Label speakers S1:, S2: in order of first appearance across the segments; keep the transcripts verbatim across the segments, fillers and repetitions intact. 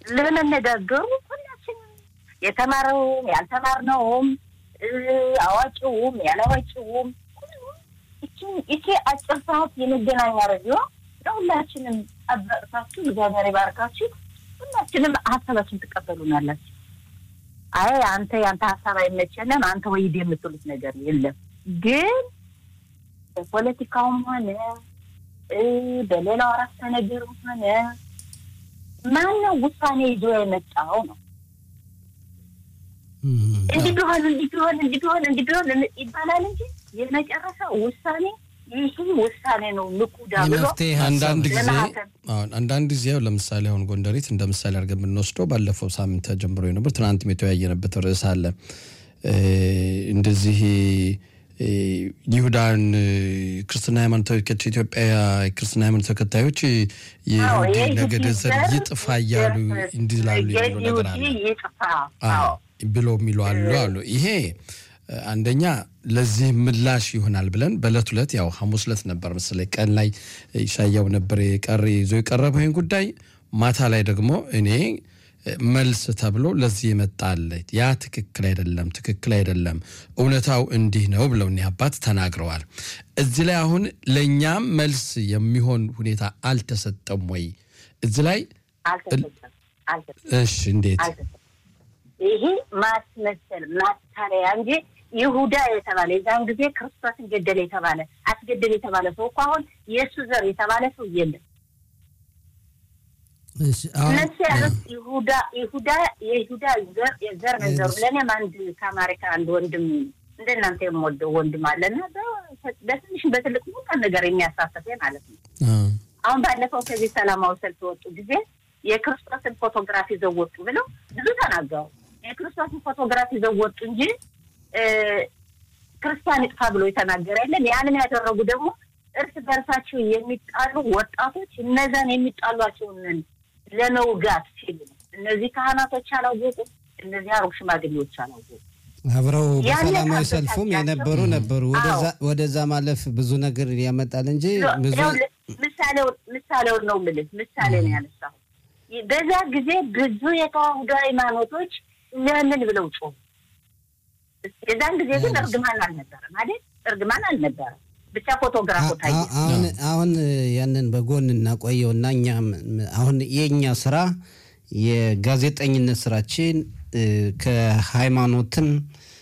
S1: ለመነጋገሩ ሁላችንም የተማረውም ያልተማርነውም አዋቂውም ያላዋቂውም እቺ እቺ አጭር ሰዓት የመገናኛ ሬዲዮ ለሁላችንም አበርታችሁ እግዚአብሔር ይባርካችሁ ሁላችንም ሀሳባችን ተቀበሉናላችሁ አይ አንተ ያንተ ሀሳብ አይመቸንም አንተ ወይድ የምትሉት ነገር የለም ግን በፖለቲካውም ሆነ በሌላው አራስ ነገርም ሆነ ማነው ውሳኔ ይዞ የመጣው ነው እንዴ ቢሆን እንዴ ቢሆን እንዴ ቢሆን እንዴ ቢሆን ይባላል እንጂ የመጨረሻ ውሳኔ ይህ ውሳኔ ነው ንቁዳ ብሎ
S2: አንዳንድ ጊዜ አሁን አንዳንድ ጊዜ ለምሳሌ አሁን ጎንደሬት እንደምሳሌ አድርገን ብንወስደው ባለፈው ሳምንት ተጀምሮ የነበር ትናንት የተወያየነበት ርዕስ አለ እንደዚህ ይሁዳን ክርስቲያን ሃይማኖት ከኢትዮጵያ ክርስቲያን ሃይማኖት ተከታዮች የይሁዲ ነገደ ዘር ይጥፋ ያሉ እንዲላሉ ይሉ ነገር አለ ብሎ ሚሏሉ አሉ ይሄ አንደኛ ለዚህ ምላሽ ይሆናል ብለን በለት ሁለት ያው ሐሙስ ለት ነበር መሰለኝ ቀን ላይ ኢሳያው ነበር የቀረ ይዞ የቀረበው ይሄን ጉዳይ ማታ ላይ ደግሞ እኔ መልስ ተብሎ ለዚህ ይመጣል ያ ትክክል አይደለም ትክክል አይደለም እውነታው እንዲህ ነው ብለው እኔ አባት ተናግረዋል እዚህ ላይ አሁን ለኛም መልስ የሚሆን ሁኔታ አልተሰጠም ወይ እዚህ ላይ
S1: አልተሰጠም አልተሰጠም
S2: እሺ እንዴት
S1: ይሄ ማስመሰል ማታሪያ እንጂ ይሁዳ የተባለ የዛን ጊዜ ክርስቶስን ገደለ የተባለ አስገደለ የተባለ ሰው አሁን ኢየሱስ ዘር የተባለ ሰው የለም
S3: እሺ
S1: አሁን ይሁዳ ይሁዳ ይሁዳ ዘር የዘር ዘር ለኔ አንድ ከአሜሪካ አንድ ወንድም እንደናንተ የምወደው ወንድም አለና በትንሽ በትልቅ ሙሉ ነገር የሚያሳተፈ ማለት ነው አሁን ባለፈው ከዚህ ሰላማዊ ሰልፍ ወጡ ጊዜ የክርስቶስን ፎቶግራፊ ዘወጡ ብለው ብዙ ተናገሩ የክርስቶስን ፎቶግራፊ ዘወጡ እንጂ ክርስቲያን ይጥፋ ብሎ የተናገረ አይደለም ያንን ያደረጉ ደግሞ እርስ በርሳቸው የሚጣሉ ወጣቶች እነዛን የሚጣሏቸውን ለመውጋት ሲሉ እነዚህ ካህናቶች አላወቁ እነዚህ አሮግ ሽማግሌዎች አላወቁ
S3: አብረው በሰላማዊ ሰልፉም የነበሩ ነበሩ ወደዛ ወደዛ ማለፍ ብዙ ነገር ያመጣል እንጂ ብዙ
S1: ምሳሌው ምሳሌው ነው ማለት ምሳሌ ነው ያነሳው በዛ ጊዜ ብዙ የተዋህዶ ሃይማኖቶች ለምን ብለው ጮሁ የዛን ጊዜ ግን እርግማን አልነበረም አይደል እርግማን አልነበረም ብቻ ፎቶግራፉ ታየ
S3: አሁን አሁን ያንን በጎን እናቆየውና እኛ አሁን የኛ ስራ የጋዜጠኝነት ስራችን ከሃይማኖትም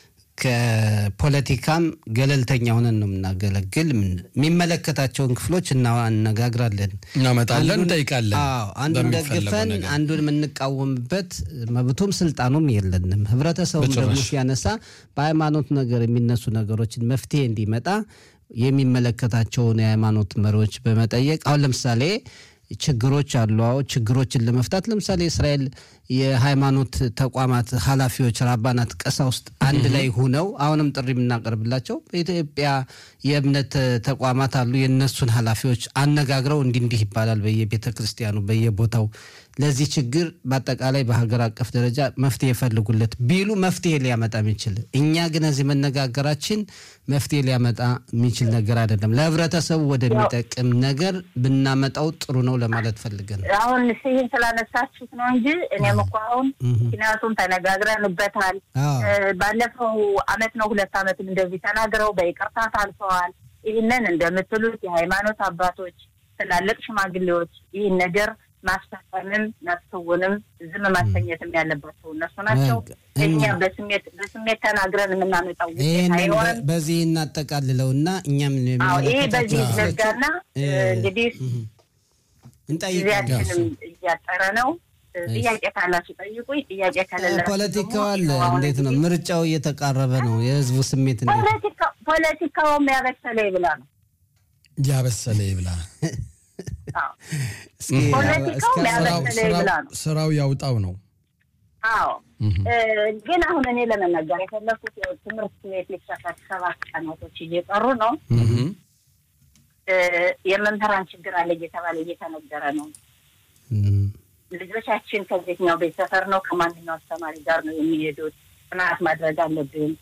S3: ከፖለቲካም ገለልተኛ ሆነን ነው እናገለግል የሚመለከታቸውን ክፍሎች እናነጋግራለን
S2: እናመጣለን እንጠይቃለን
S3: አዎ አንዱን ደግፈን አንዱን የምንቃወምበት መብቱም ስልጣኑም የለንም ህብረተሰቡ ደግሞ ሲያነሳ በሃይማኖት ነገር የሚነሱ ነገሮችን መፍትሄ እንዲመጣ የሚመለከታቸውን የሃይማኖት መሪዎች በመጠየቅ አሁን ለምሳሌ ችግሮች አሉ አው ችግሮችን ለመፍታት ለምሳሌ እስራኤል የሃይማኖት ተቋማት ኃላፊዎች ራባናት ቀሳውስት አንድ ላይ ሆነው አሁንም ጥሪ ምናቀርብላቸው በኢትዮጵያ የእምነት ተቋማት አሉ የነሱን ኃላፊዎች አነጋግረው እንዲ እንዲ ይባላል በየቤተክርስቲያኑ በየቦታው ለዚህ ችግር በአጠቃላይ በሀገር አቀፍ ደረጃ መፍትሄ ይፈልጉለት ቢሉ መፍትሄ ሊያመጣ የሚችል እኛ ግን እዚህ መነጋገራችን መፍትሄ ሊያመጣ የሚችል ነገር አይደለም ለህብረተሰቡ ወደሚጠቅም ነገር ብናመጣው ጥሩ ነው ለማለት ፈልገን
S1: አሁን ሲን ስላነሳችሁ ነው እንጂ እኔ መቋውን ምክንያቱም ተነጋግረንበታል ባለፈው አመት ነው ሁለት አመት እንደዚህ ተናግረው በይቅርታ ታልፈዋል ይሄንን እንደምትሉት የሃይማኖት አባቶች ትላልቅ ሽማግሌዎች ይሄን ነገር ማስተካከልም ማስተውንም ዝም ማስተኛትም ያለባቸው እነሱ ናቸው እኛ በስሜት በስሜት ተናግረን እናመጣው
S3: አይሆንም በዚህ እናጠቃልለውና እኛም
S1: አዎ ይሄ በዚህ ዘጋና እንግዲህ
S3: እንጠይቃለን
S1: ያጠረ ነው ጥያቄ ካላችሁ ጠይቁኝ ጥያቄ ካላችሁ
S3: ፖለቲካው አለ እንዴት ነው ምርጫው እየተቃረበ ነው የህዝቡ ስሜት እንዴት
S1: ፖለቲካ ፖለቲካው ያበሰለ ይብላ ነው
S2: ያበሰለ ይብላ
S1: አዎ ፖለቲካው ያበሰለ ይብላ ነው
S2: ስራው ያውጣው ነው
S1: አዎ ግን አሁን እኔ ለመናገር የፈለኩት ትምህርት ቤት ሊከፈት ሰባት ቀናቶች እየቀሩ ነው የመንተራን ችግር አለ እየተባለ እየተነገረ ነው ልጆቻችን ከዚህኛው ቤተሰር ነው ከማንኛው አስተማሪ ጋር ነው የሚሄዱት ጥናት ማድረግ አለብን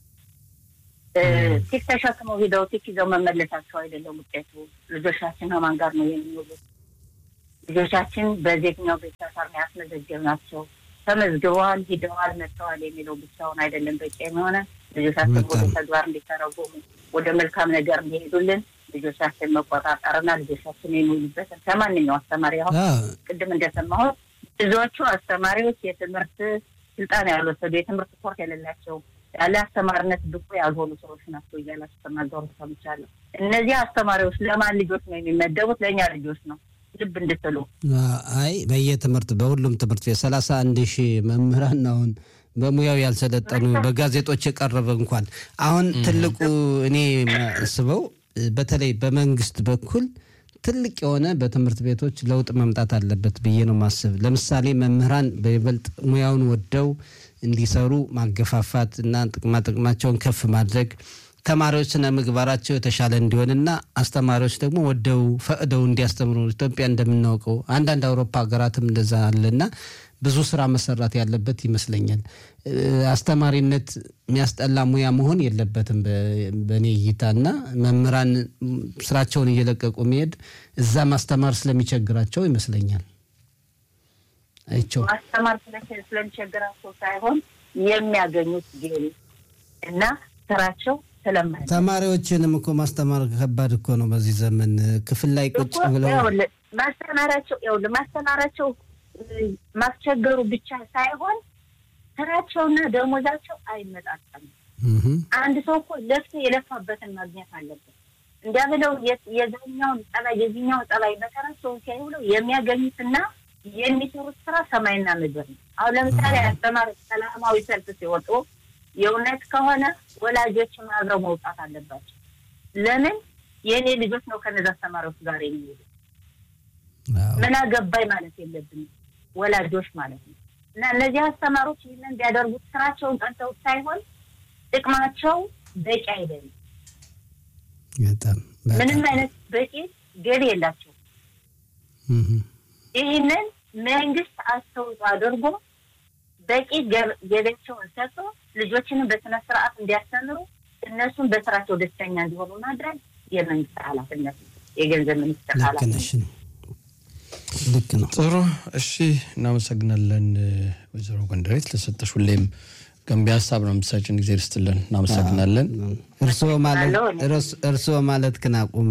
S1: ቲክ ተሸክመው ሄደው ቲክ ይዘው መመለሳቸው አይደለም ውጤቱ ልጆቻችን ከማን ጋር ነው የሚውሉት ልጆቻችን በዜግኛው ቤተሰብ ነው ያስመዘገብናቸው። ተመዝግበዋል፣ ሂደዋል፣ መጥተዋል የሚለው ብቻውን አይደለም በቂ የሆነ ልጆቻችን ወደ ተግባር እንዲተረጎሙ ወደ መልካም ነገር እንዲሄዱልን ልጆቻችን መቆጣጠርና ልጆቻችን የሚሉበት ከማንኛው አስተማሪ አሁን ቅድም እንደሰማሁት ብዙዎቹ አስተማሪዎች የትምህርት ስልጣን ያልወሰዱ የትምህርት ኮርስ የሌላቸው ያለ አስተማሪነት ብቁ ያልሆኑ ሰዎች ናቸው እያላችሁ ተናገሩ ሰምቻለሁ። እነዚህ አስተማሪዎች ለማን ልጆች ነው የሚመደቡት? ለኛ ልጆች ነው። ልብ እንድትሉ
S3: አይ በየትምህርት በሁሉም ትምህርት ቤት ሰላሳ አንድ ሺህ መምህራን አሁን በሙያው ያልሰለጠኑ በጋዜጦች የቀረበ እንኳን አሁን ትልቁ እኔ ማስበው በተለይ በመንግስት በኩል ትልቅ የሆነ በትምህርት ቤቶች ለውጥ መምጣት አለበት ብዬ ነው ማስብ። ለምሳሌ መምህራን በይበልጥ ሙያውን ወደው እንዲሰሩ ማገፋፋት እና ጥቅማ ጥቅማቸውን ከፍ ማድረግ ተማሪዎችና ምግባራቸው የተሻለ እንዲሆንና አስተማሪዎች ደግሞ ወደው ፈቅደው እንዲያስተምሩ ኢትዮጵያ እንደምናውቀው አንዳንድ አውሮፓ ሀገራትም እንደዛ አለና ብዙ ስራ መሰራት ያለበት ይመስለኛል። አስተማሪነት የሚያስጠላ ሙያ መሆን የለበትም በኔ እይታና መምህራን ስራቸውን እየለቀቁ መሄድ እዛ ማስተማር ስለሚቸግራቸው ይመስለኛል። አይቸው
S1: ማስተማር ስለሚቸግራቸው ሳይሆን የሚያገኙት ገቢ እና ስራቸው ስለማይ
S3: ተማሪዎችንም እኮ ማስተማር ከባድ እኮ ነው በዚህ ዘመን ክፍል ላይ ቁጭ ብለው
S1: ማስተማራቸው ያው ለማስተማራቸው ማስቸገሩ ብቻ ሳይሆን ስራቸውና ደሞዛቸው አይመጣጠንም። አንድ ሰው እኮ ለፍቶ የለፋበትን ማግኘት አለበት። እንዲያብለው የዛኛውን ጸባይ የዚህኛውን ጸባይ በተራቸው ሲያዩለው የሚያገኙትና የሚሰሩት ስራ ሰማይና ምድር ነው። አሁን ለምሳሌ አስተማሪ ሰላማዊ ሰልፍ ሲወጡ የእውነት ከሆነ ወላጆች ማብረው መውጣት አለባቸው። ለምን የኔ ልጆች ነው ከነዛ ተማሪዎች ጋር የሚሄዱ ምን አገባይ ማለት የለብንም ወላጆች ማለት ነው። እና እነዚህ አስተማሪዎች ይሄንን ቢያደርጉት ስራቸውን ጠንተው ሳይሆን ጥቅማቸው በቂ አይደለም።
S3: በጣም
S1: ምንም አይነት በቂ ገቢ የላቸው። ይሄንን መንግስት አስተውጦ አድርጎ በቂ ገቢያቸውን ሰጥቶ ልጆችን በስነ ስርዓት እንዲያስተምሩ እነሱን በስራቸው ደስተኛ እንዲሆኑ ማድረግ የመንግስት ኃላፊነት የገንዘብ ሚኒስትር ኃላፊነት ነው።
S3: ልክ ነው።
S2: ጥሩ እሺ እናመሰግናለን ወይዘሮ ጎንደሬት ለሰጠሽ ሁሌም ገንቢ ሐሳብ ነው የምትሰጪን ጊዜ ይስጥልን እናመሰግናለን።
S3: እርሶ ማለት እርሶ ማለት ከናቁም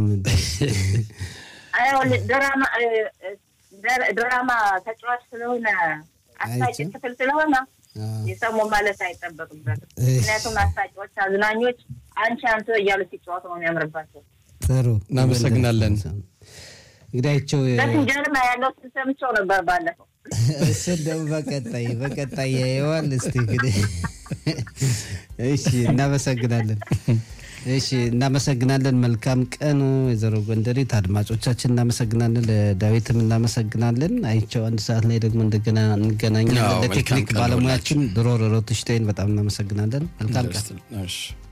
S1: አዎ ድራማ ድራማ ተጫዋች ስለሆነ አሳጭ ክፍል ስለሆነ የሰሙ ማለት አይጠበቅበትም። ምክንያቱም አሳጮች አዝናኞች አንቺ አንተ እያሉ ሲጫወቱ ነው የሚያምርባቸው።
S3: ጥሩ
S2: እናመሰግናለን።
S3: እንግዲያቸው
S1: በትንጀርማ ያለው ሰምቸው ነበር ባለፈው
S3: እሰደው በቀጣይ በቀጣይ ያየዋል እስቲ እንግዲህ እሺ እናመሰግናለን። እሺ እናመሰግናለን። መልካም ቀን ወይዘሮ ጎንደሬት። አድማጮቻችን እናመሰግናለን። ለዳዊትም እናመሰግናለን። አይቸው አንድ ሰዓት ላይ ደግሞ እንደገና እንገናኛለን። ለቴክኒክ ባለሙያችን ድሮ ሮሮትሽቴን በጣም እናመሰግናለን። መልካም ቀን።